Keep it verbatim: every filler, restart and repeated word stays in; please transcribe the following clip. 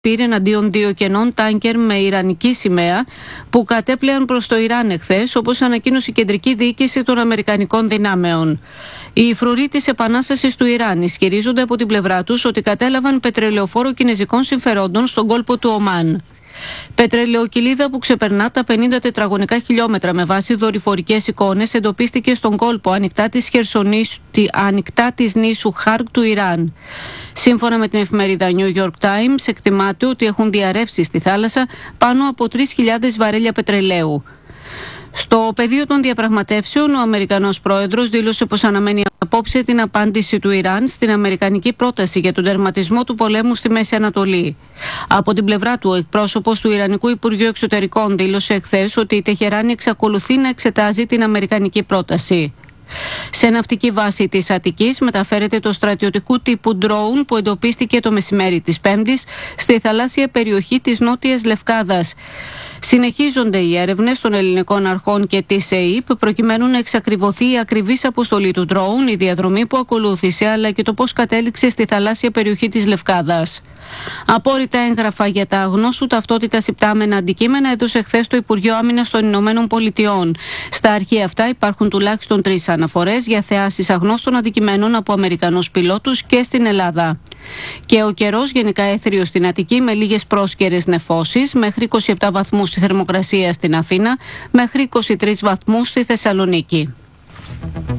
πήρε εναντίον δύο κενών τάνκερ με ιρανική σημαία που κατέπλεαν προς το Ιράν εχθές, όπως ανακοίνωσε η κεντρική διοίκηση των Αμερικανικών δυνάμεων. Οι φρουροί της Επανάστασης του Ιράν ισχυρίζονται από την πλευρά τους ότι κατέλαβαν πετρελαιοφόρο κινεζικών συμφερόντων στον κόλπο του Ομάν. Πετρελαιοκυλίδα που ξεπερνά τα πενήντα τετραγωνικά χιλιόμετρα με βάση δορυφορικές εικόνες εντοπίστηκε στον κόλπο ανοιχτά της, Χερσονήσου, ανοιχτά της νήσου Χάρκ του Ιράν. Σύμφωνα με την εφημερίδα New York Times, εκτιμάται ότι έχουν διαρρεύσει στη θάλασσα πάνω από τρεις χιλιάδες βαρέλια πετρελαίου. Στο πεδίο των διαπραγματεύσεων, ο Αμερικανός πρόεδρος δήλωσε πως αναμένει απόψε την απάντηση του Ιράν στην αμερικανική πρόταση για τον τερματισμό του πολέμου στη Μέση Ανατολή. Από την πλευρά του, ο εκπρόσωπος του Ιρανικού Υπουργείου Εξωτερικών δήλωσε εχθές ότι η Τεχεράνη εξακολουθεί να εξετάζει την αμερικανική πρόταση. Σε ναυτική βάση της Αττικής μεταφέρεται το στρατιωτικού τύπου drone που εντοπίστηκε το μεσημέρι της Πέμπτης στη θαλάσσια περιοχή της Νότιας Λευκάδας. Συνεχίζονται οι έρευνες των ελληνικών αρχών και της ΕΕΠ προκειμένου να εξακριβωθεί η ακριβής αποστολή του drone, η διαδρομή που ακολούθησε αλλά και το πώς κατέληξε στη θαλάσσια περιοχή της Λευκάδας. Απόρριτα έγγραφα για τα αγνώστου ταυτότητας υπτάμενα αντικείμενα έδωσε χθες το Υπουργείο Άμυνας των Ηνωμένων Πολιτειών. Στα αρχεία αυτά υπάρχουν τουλάχιστον τρεις αναφορές για θεάσεις αγνώστων αντικειμένων από Αμερικανούς πιλότους και στην Ελλάδα. Και ο καιρός γενικά έθριος στην Αττική με λίγες πρόσκαιρες νεφώσεις, μέχρι είκοσι επτά βαθμούς στη θερμοκρασία στην Αθήνα, μέχρι είκοσι τρεις βαθμούς στη Θεσσαλονίκη.